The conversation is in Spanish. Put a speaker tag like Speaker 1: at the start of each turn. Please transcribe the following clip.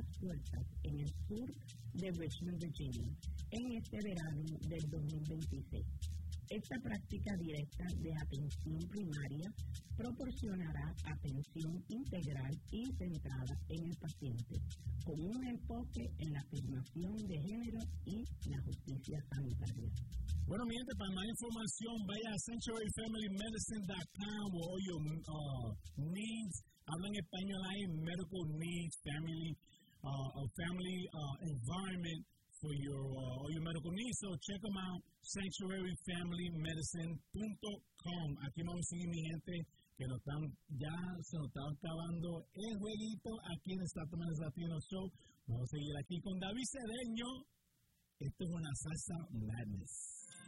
Speaker 1: fuerzas en el sur de Richmond, Virginia, en este verano del 2026. Esta práctica directa de atención primaria proporcionará atención integral y centrada en el paciente, con un enfoque en la afirmación de género y la justicia sanitaria.
Speaker 2: Bueno, mi gente, para más información, vaya a sanctuaryfamilymedicine.com o all your needs. Habla en español ahí, medical needs, family environment for all your medical needs. So check them out, sanctuaryfamilymedicine.com. Aquí vamos a seguir, mi gente, que ya se nos está acabando el jueguito aquí en Statman Latino Show. Vamos a seguir aquí con David Cedeño. Esto es una salsa madness.